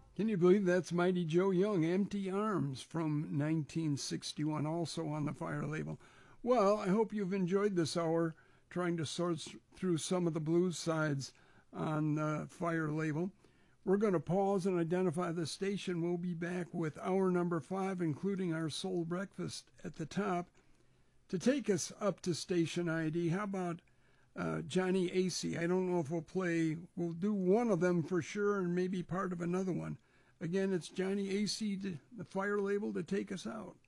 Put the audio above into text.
Can you believe that's Mighty Joe Young, Empty Arms from 1961, also on the Fire label. Well, I hope you've enjoyed this hour trying to sort through some of the blues sides on the Fire label. We're going to pause and identify the station. We'll be back with hour number 5, including our Soul Breakfast at the top. To take us up to station ID, how about Johnny Acey? I don't know if we'll do one of them for sure and maybe part of another one. Again, it's Johnny Acey, the Fire label, to take us out.